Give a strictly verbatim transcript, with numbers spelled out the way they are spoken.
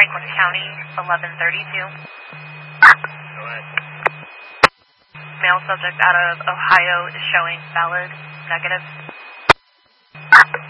Franklin County, eleven thirty-two. Go ahead. Male subject out of Ohio is showing valid negative.